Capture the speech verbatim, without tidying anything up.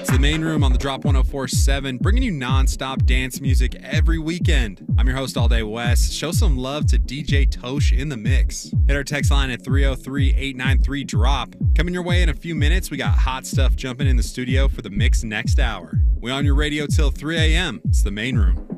It's the Main Room on the Drop one oh four point seven, bringing you non-stop dance music every weekend. I'm your host all day, Wes. Show some love to D J Tosh in the mix. Hit our text line at three oh three, eight nine three, drop. Coming your way in a few minutes, we got hot stuff jumping in the studio for the mix next hour. We on your radio till three a.m. It's the Main Room.